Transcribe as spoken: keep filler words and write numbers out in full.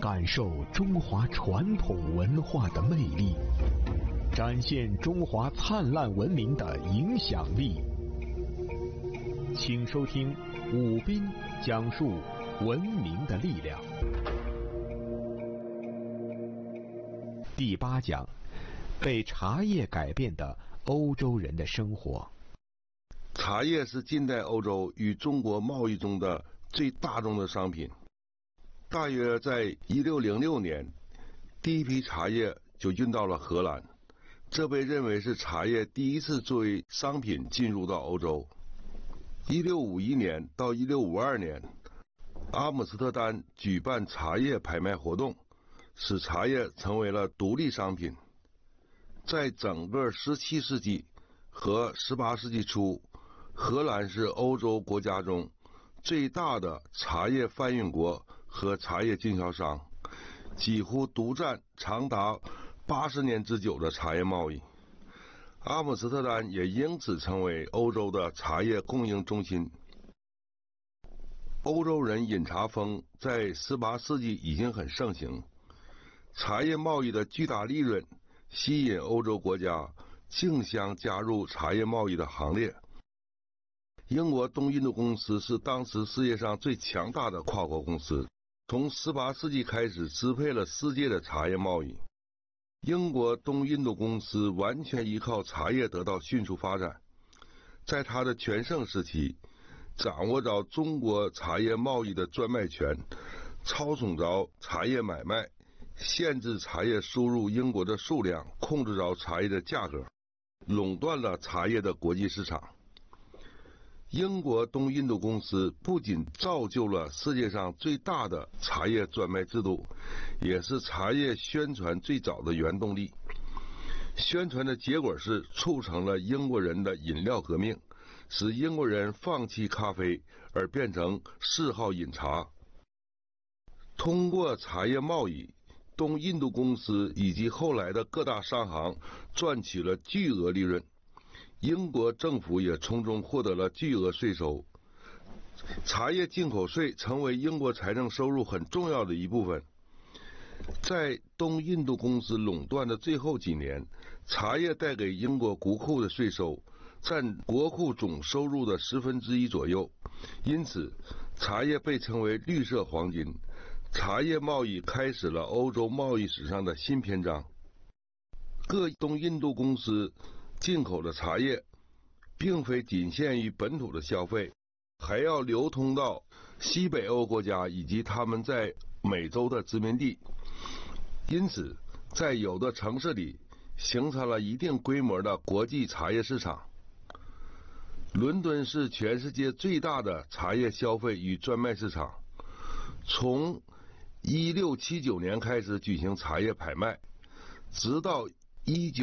感受中华传统文化的魅力，展现中华灿烂文明的影响力。请收听武斌讲述文明的力量。第八讲，被茶叶改变的欧洲人的生活。 茶叶是近代欧洲与中国贸易中的最大众的商品。大约在一六零六年，第一批茶叶就运到了荷兰，这被认为是茶叶第一次作为商品进入到欧洲。一六五一年到一六五二年，阿姆斯特丹举办茶叶拍卖活动，使茶叶成为了独立商品。在整个十七世纪和十八世纪初，荷兰是欧洲国家中最大的茶叶贩运国和茶叶经销商，几乎独占长达八十年之久的茶叶贸易。阿姆斯特丹也因此成为欧洲的茶叶供应中心。欧洲人饮茶风在十八世纪已经很盛行，茶叶贸易的巨大利润吸引欧洲国家竞相加入茶叶贸易的行列。英国东印度公司是当时世界上最强大的跨国公司，从十八世纪开始支配了世界的茶叶贸易。英国东印度公司完全依靠茶叶得到迅速发展，在它的全盛时期，掌握着中国茶叶贸易的专卖权，操纵着茶叶买卖，限制茶叶输入英国的数量，控制着茶叶的价格，垄断了茶叶的国际市场。英国东印度公司不仅造就了世界上最大的茶叶专卖制度，也是茶叶宣传最早的原动力。宣传的结果是促成了英国人的饮料革命，使英国人放弃咖啡而变成嗜好饮茶。通过茶叶贸易，东印度公司以及后来的各大商行赚取了巨额利润，英国政府也从中获得了巨额税收。茶叶进口税成为英国财政收入很重要的一部分。在东印度公司垄断的最后几年，茶叶带给英国国库的税收占国库总收入的十分之一左右，因此茶叶被称为绿色黄金。茶叶贸易开始了欧洲贸易史上的新篇章。各东印度公司进口的茶叶并非仅限于本土的消费，还要流通到西北欧国家以及他们在美洲的殖民地，因此在有的城市里形成了一定规模的国际茶叶市场。伦敦是全世界最大的茶叶消费与专卖市场，从一六七九年开始举行茶叶拍卖，直到一九